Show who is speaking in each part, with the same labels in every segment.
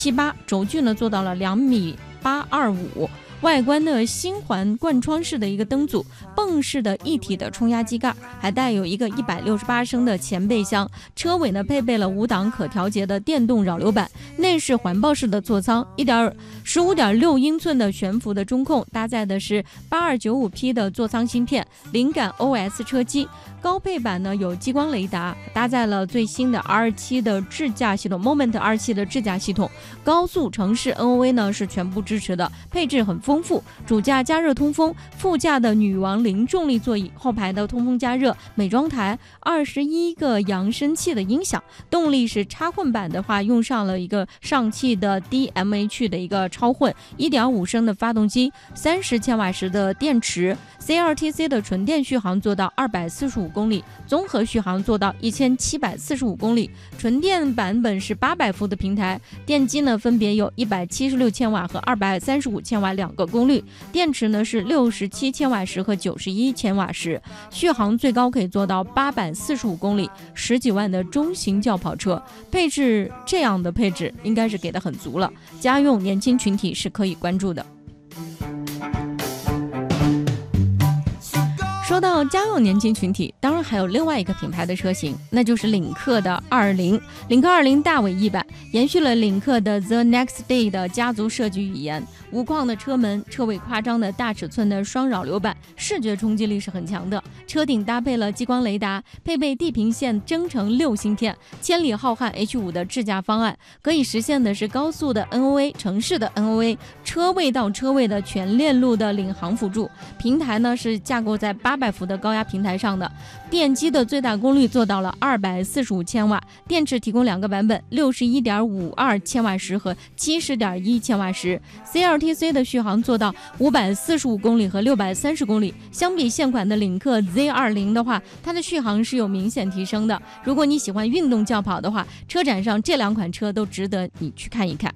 Speaker 1: 7.8，轴距呢做到了2.825米。外观的星环贯穿式的一个灯组，泵式的一体的冲压机盖，还带有一个168升的前备箱。车尾呢配备了5档可调节的电动扰流板，内饰环抱式的座舱，15.6英寸的悬浮的中控，搭载的是8295P 的座舱芯片，灵感 OS 车机。高配版呢有激光雷达，搭载了最新的 R7 的智驾系统 Moment R7 的智驾系统，高速城市 NOA 呢是全部支持的，配置很丰富。主驾加热通风，副驾的女王零重力座椅，后排的通风加热，美妆台，21个扬声器的音响。动力是插混版的话，用上了一个上汽的 DMH 的一个超混 1.5 升的发动机，30千瓦时的电池。CLTC 的纯电续航做到245公里，综合续航做到1745公里。纯电版本是800伏的平台，电机呢分别有176千瓦和235千瓦两个功率，电池呢是67千瓦时和91千瓦时，续航最高可以做到845公里，10几万的中型轿跑车。配置这样的配置应该是给的很足了，家用年轻群体是可以关注的。说到家用年轻群体，当然还有另外一个品牌的车型，那就是领克的220。领克220大尾翼版延续了领克的 The Next Day 的家族设计语言，无框的车门，车尾夸张的大尺寸的双扰流板，视觉冲击力是很强的。车顶搭配了激光雷达，配备地平线增程6芯片，千里浩瀚 H5 的智驾方案，可以实现的是高速的 NOA、城市的 NOA、车位到车位的全链路的领航辅助。平台呢是架构在800伏的高压平台上的，电机的最大功率做到了245千瓦，电池提供2个版本，61.52千瓦时和70.1千瓦时。CLTC 的续航做到545公里和630公里，相比现款的领克 Z20 的话，它的续航是有明显提升的。如果你喜欢运动轿跑的话，车展上这2款车都值得你去看一看。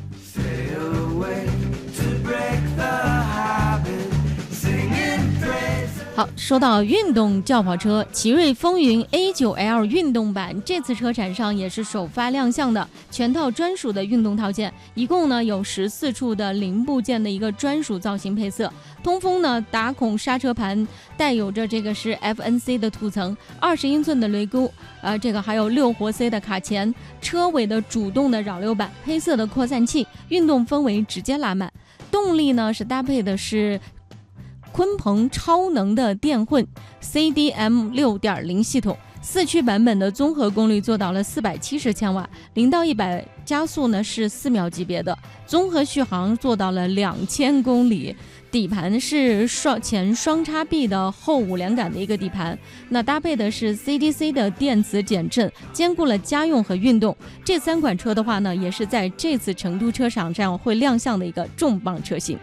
Speaker 1: 好，说到运动轿跑车，奇瑞风云 A9L 运动版这次车展上也是首发亮相的，全套专属的运动套件，一共呢有14处的零部件的一个专属造型配色。通风呢打孔刹车盘带有着这个是 FNC 的涂层，20英寸的雷勾，这个还有6活 C 的卡钳，车尾的主动的扰流板，黑色的扩散器，运动氛围直接拉满。动力呢是搭配的是鲲鹏超能的电混 CDM 6.0 系统，4驱版本的综合功率做到了470千瓦，0到100加速呢是4秒级别的，综合续航做到了2000公里。底盘是前双叉臂的后5连杆的一个底盘，那搭配的是 CDC 的电子减震，兼顾了家用和运动。这3款车的话呢，也是在这次成都车展上会亮相的一个重磅车型。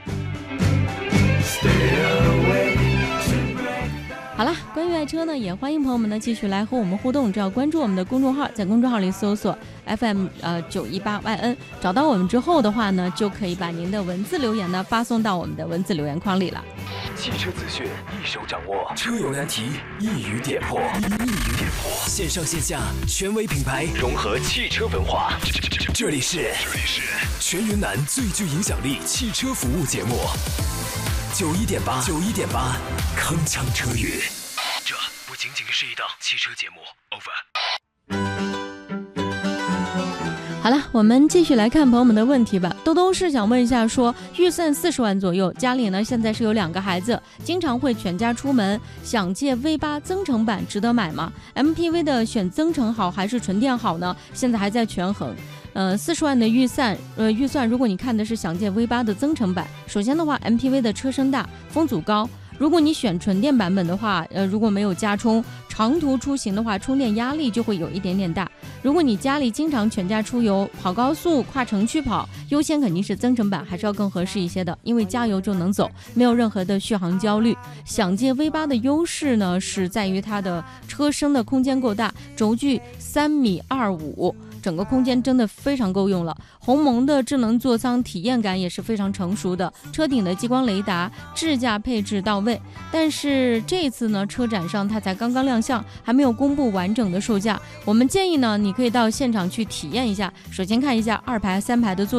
Speaker 1: 好了，关于爱车呢，也欢迎朋友们呢继续来和我们互动，只要关注我们的公众号，在公众号里搜索 FM918YN， 找到我们之后的话呢，就可以把您的文字留言呢发送到我们的文字留言框里了。
Speaker 2: 汽车资讯一手掌握，车友难题一语点破，线上线下权威品牌融合汽车文化，这里是全云南最具影响力汽车服务节目91.8铿锵车语，这不仅仅是一档汽车节目。
Speaker 1: 好了，我们继续来看朋友们的问题吧。兜兜是想问一下，说预算40万左右，家里呢现在是有2个孩子，经常会全家出门，想借 V8 增程版值得买吗？ MPV 的选增程好还是纯电好呢？现在还在权衡。40万的预算，如果你看的是想借 V8 的增程版，首先的话 MPV 的车身大，风阻高。如果你选纯电版本的话，如果没有加充，长途出行的话，充电压力就会有一点点大。如果你家里经常全家出游，跑高速、跨城区跑，优先肯定是增程版，还是要更合适一些的，因为加油就能走，没有任何的续航焦虑。想借 V8 的优势呢，是在于它的车身的空间够大，轴距3.25米。整个空间真的非常够用了。鸿蒙的智能座舱体验感也是非常成熟的，车顶的激光雷达，智驾配置到位。但是这次呢，车展上它才刚刚亮相，还没有公布完整的售价。我们建议呢，你可以到现场去体验一下，首先看一下2排、3排的座